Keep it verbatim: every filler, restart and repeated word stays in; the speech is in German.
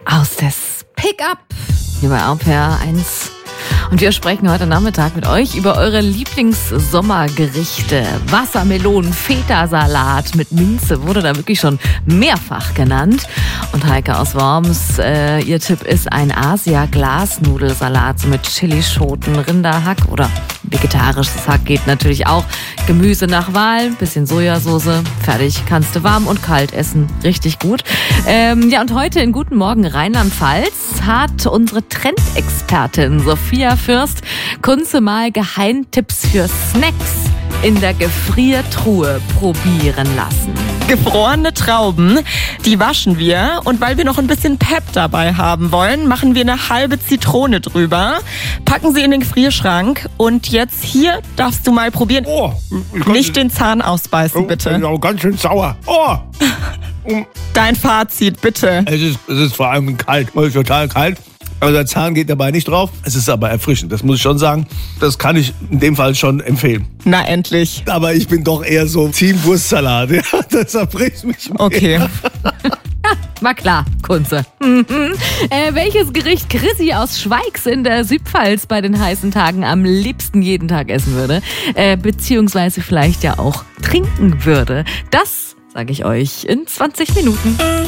aus des Pickup hier bei R P R eins. Und wir sprechen heute Nachmittag mit euch über eure Lieblingssommergerichte. Wassermelonen, Feta-Salat mit Minze wurde da wirklich schon mehrfach genannt. Und Heike aus Worms, äh, ihr Tipp ist ein Asia-Glasnudelsalat mit Chilischoten, Rinderhack oder vegetarisches Hack geht natürlich auch. Gemüse nach Wahl, bisschen Sojasauce, fertig. Kannst du warm und kalt essen. Richtig gut. Ähm, ja, und heute in Guten Morgen Rheinland-Pfalz hat unsere Trendexpertin Sophia Fürst Kunze mal Geheimtipps für Snacks in der Gefriertruhe probieren lassen. Gefrorene Trauben, die waschen wir und weil wir noch ein bisschen Pep dabei haben wollen, machen wir eine halbe Zitrone drüber, packen sie in den Gefrierschrank und jetzt hier darfst du mal probieren. Oh, nicht den Zahn ausbeißen, oh, bitte. Ja, ganz schön sauer. Oh. Dein Fazit, bitte. Es ist, es ist vor allem kalt, es ist total kalt. Also der Zahn geht dabei nicht drauf. Es ist aber erfrischend, das muss ich schon sagen. Das kann ich in dem Fall schon empfehlen. Na, endlich. Aber ich bin doch eher so Team Wurstsalat. Ja, das erfrischt mich mehr. Okay. War klar, Kunze. Mhm. Äh, welches Gericht Chrissy aus Schweigs in der Südpfalz bei den heißen Tagen am liebsten jeden Tag essen würde, äh, beziehungsweise vielleicht ja auch trinken würde, das sage ich euch in zwanzig Minuten.